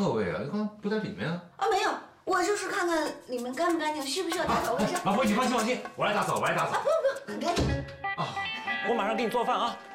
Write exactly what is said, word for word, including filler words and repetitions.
客位啊？刚刚不在里面啊？ 啊，没有，我就是看看里面干不干净，需不需要打扫卫生。 老婆，你放心放心，我来打扫，我来打扫。 啊，不用不用，很干净。 啊， 我马上给你做饭啊。